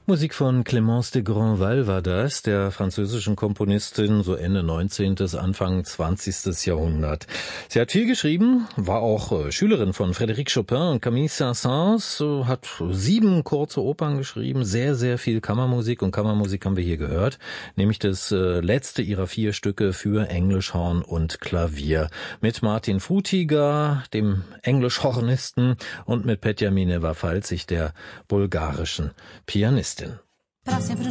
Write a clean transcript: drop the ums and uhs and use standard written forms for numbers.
Musik von Clémence de Grandval war das, der französischen Komponistin, so Ende 19., Anfang 20. Jahrhundert. Sie hat viel geschrieben, war auch Schülerin von Frédéric Chopin und Camille Saint-Saëns, hat 7 kurze Opern geschrieben, sehr, sehr viel Kammermusik, und Kammermusik haben wir hier gehört, nämlich das letzte ihrer 4 Stücke für Englischhorn und Klavier. Mit Martin Frutiger, dem Englischhornisten, und mit Petja Mineva-Falzig, der bulgarischen Pianistin. Para sempre